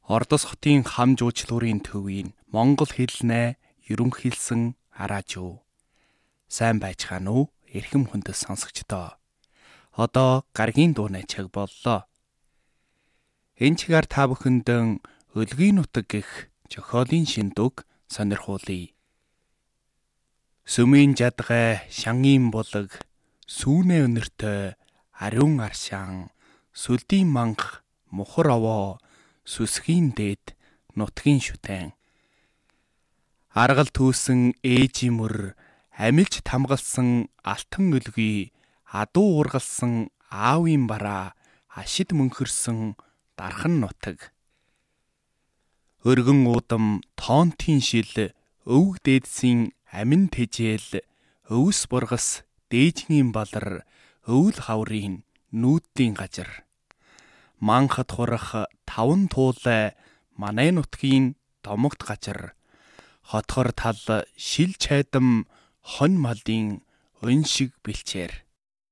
Ордос хотын хам жуучлуурын төвийн монгол хэлнээ ерөнхийлсөн араажуу. Сайн байцгаана уу? Эрхэм хүндэт сонсогчдоо. Одоо гаргийн дууны цаг боллоо. Энэ чигээр та бүхэндээ өлгийн нутаг гэх зохиолын шиндүг сонирхуулъя. Сүмийн жадгай, шангийн булаг, сүүнэ өнөртөө, ариун аршаан, сүлдийн манх, мухар овоо, сүсгийн дээд, нутгийн шүтэн. Аргал түүсэн ээжийн мөр, амилж тамгалсан алтан өлгий, адуу ургалсан аавын бараа, ашид мөнхөрсөн дархан нутаг. Өргөн уудам, тоонтын шил, өвөг дээдсийн амин тэжээл, өвс бургас, дээжгийн балар, өвөл хаврын нүүдлийн газар. Манхад хурах таван туулай, манай нутгийн домогт газар. Хотгор тал, шил чайдам, хонь малын өн шиг бэлчээр.